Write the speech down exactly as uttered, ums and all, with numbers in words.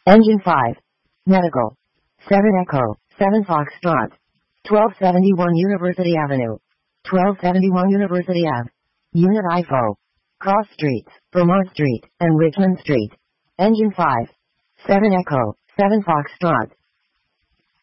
Engine five. Medical. seven Echo, seven Foxtrot. twelve seventy-one University Avenue. twelve seventy-one University Ave. Unit I F O. Cross Streets, Vermont Street, and Richmond Street. Engine five. seven Echo, seven Foxtrot.